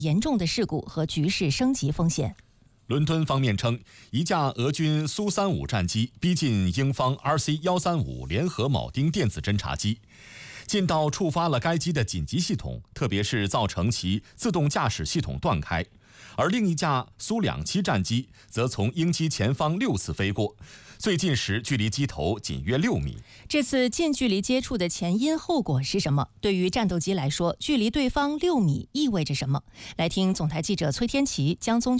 严重的事故和局势升级风险。 伦敦方面称，一架俄军苏35战机逼近英方 RC-135联合铆钉电子侦察机，近到触发了该机的紧急系统，特别是造成其自动驾驶系统断开。而另一架苏27战机则从英机前方6次飞过，最近时距离机头仅约6米。 这次近距离接触的前因后果是什么？对于战斗机来说，距离对方6米意味着什么？来听总台记者崔天琪、江宗